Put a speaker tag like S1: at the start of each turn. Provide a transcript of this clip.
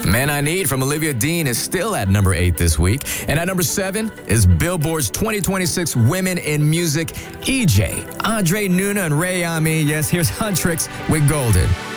S1: Man I Need from Olivia Dean is still at number 8 this week. And at number 7 is Billboard's 2026 Women in Music, EJ, Andre Nuna, and Ray Ami. Yes, here's Huntrix with Golden.